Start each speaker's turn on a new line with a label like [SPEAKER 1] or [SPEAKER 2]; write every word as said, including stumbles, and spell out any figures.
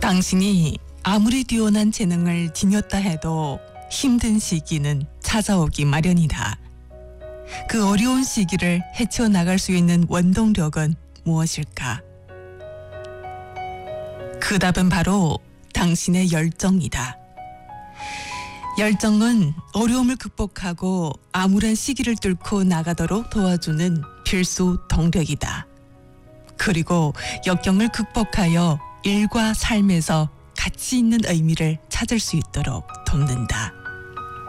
[SPEAKER 1] 당신이 아무리 뛰어난 재능을 지녔다 해도 힘든 시기는 찾아오기 마련이다. 그 어려운 시기를 헤쳐나갈 수 있는 원동력은 무엇일까? 그 답은 바로 당신의 열정이다. 열정은 어려움을 극복하고 암울한 시기를 뚫고 나가도록 도와주는 필수 동력이다. 그리고 역경을 극복하여 일과 삶에서 가치 있는 의미를 찾을 수 있도록 돕는다.